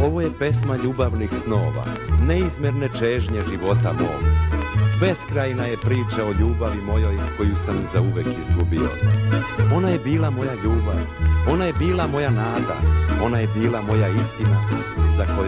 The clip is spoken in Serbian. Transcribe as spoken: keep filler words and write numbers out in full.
Ovo je pesma ljubavnih snova, neizmjerne čežnje života mog. Beskrajna je priča o ljubavi mojoj koju sam zauvek izgubio. Ona je bila moja ljubav, ona je bila moja nada, ona je bila moja istina za koju